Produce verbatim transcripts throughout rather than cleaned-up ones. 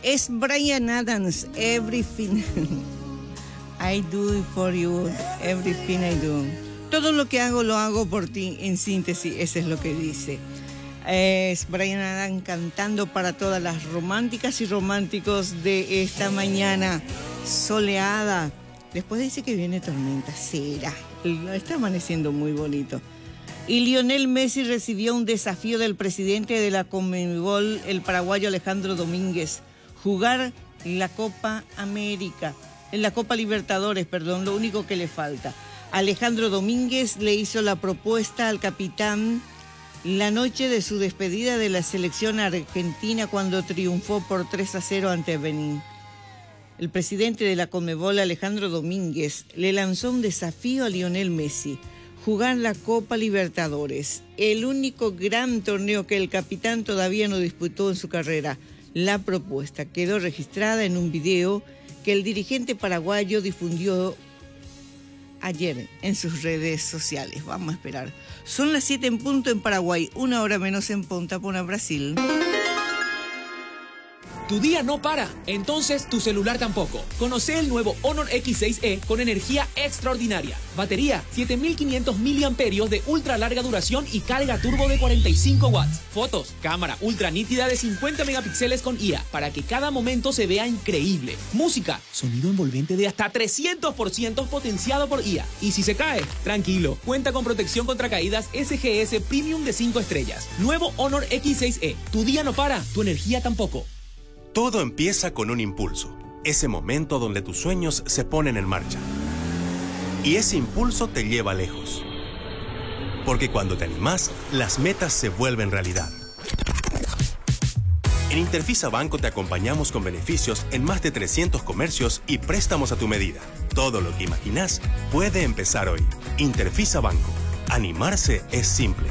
Es Bryan Adams, Everything I Do For You, Everything I Do. Todo lo que hago, lo hago por ti, en síntesis, eso es lo que dice. Es Bryan Adams cantando para todas las románticas y románticos de esta mañana soleada. Después dice que viene tormenta, será. Está amaneciendo muy bonito. Y Lionel Messi recibió un desafío del presidente de la Conmebol, el paraguayo Alejandro Domínguez, jugar la Copa América, en la Copa Libertadores, perdón, lo único que le falta. Alejandro Domínguez le hizo la propuesta al capitán la noche de su despedida de la selección argentina cuando triunfó por tres a cero ante Benín. El presidente de la Conmebol, Alejandro Domínguez, le lanzó un desafío a Lionel Messi: jugar la Copa Libertadores, el único gran torneo que el capitán todavía no disputó en su carrera. La propuesta quedó registrada en un video que el dirigente paraguayo difundió ayer en sus redes sociales. Vamos a esperar. Son las siete en punto en Paraguay, una hora menos en Punta Pona, Brasil. Tu día no para, entonces tu celular tampoco. Conoce el nuevo Honor X seis E con energía extraordinaria. Batería siete mil quinientos miliamperios de ultra larga duración y carga turbo de cuarenta y cinco watts. Fotos, cámara ultra nítida de cincuenta megapíxeles con I A para que cada momento se vea increíble. Música, sonido envolvente de hasta trescientos por ciento potenciado por I A. Y si se cae, tranquilo, cuenta con protección contra caídas S G S Premium de cinco estrellas. Nuevo Honor X seis E. Tu día no para, tu energía tampoco. Todo empieza con un impulso, ese momento donde tus sueños se ponen en marcha. Y ese impulso te lleva lejos. Porque cuando te animás, las metas se vuelven realidad. En Interfisa Banco te acompañamos con beneficios en más de trescientos comercios y préstamos a tu medida. Todo lo que imaginás puede empezar hoy. Interfisa Banco. Animarse es simple.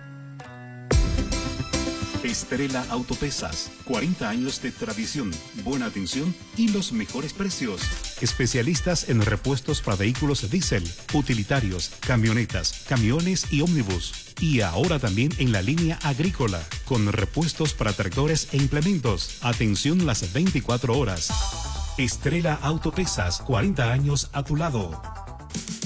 Estrella Autopesas, cuarenta años de tradición, buena atención y los mejores precios. Especialistas en repuestos para vehículos diésel, utilitarios, camionetas, camiones y ómnibus. Y ahora también en la línea agrícola, con repuestos para tractores e implementos. Atención las veinticuatro horas. Estrella Autopesas, cuarenta años a tu lado.